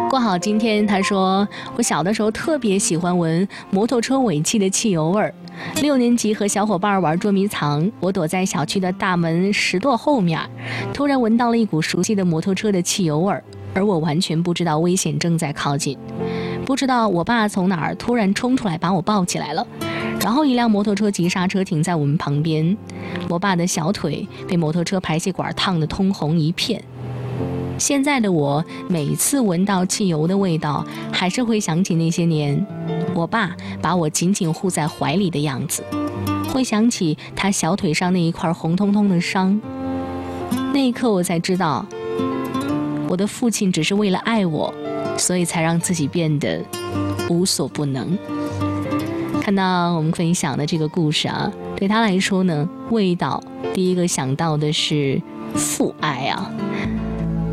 过好今天，他说我小的时候特别喜欢闻摩托车尾气的汽油味儿。6年级和小伙伴玩捉迷藏，我躲在小区的大门石垛后面，突然闻到了一股熟悉的摩托车的汽油味儿，而我完全不知道危险正在靠近。不知道我爸从哪儿突然冲出来把我抱起来了，然后一辆摩托车急刹车停在我们旁边，我爸的小腿被摩托车排气管烫得通红一片。现在的我每次闻到汽油的味道，还是会想起那些年我爸把我紧紧护在怀里的样子，会想起他小腿上那一块红彤彤的伤。那一刻我才知道，我的父亲只是为了爱我，所以才让自己变得无所不能。看到我们分享的这个故事啊，对他来说呢，味道第一个想到的是父爱啊。